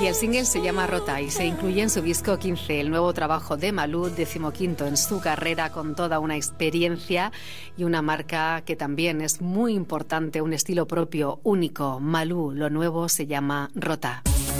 Y el single se llama Rota y se incluye en su disco 15, el nuevo trabajo de Malú, 15º en su carrera, con toda una experiencia y una marca que también es muy importante, un estilo propio, único. Malú, lo nuevo se llama Rota.